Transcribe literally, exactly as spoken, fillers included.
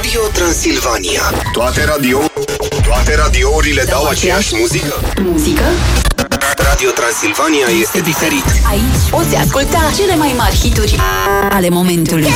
Radio Transilvania. Toate radio, toate radiourile dau, dau aceeași muzică. Muzică? Radio Transilvania este diferit. Aici poți asculta cele mai mari hituri ale momentului.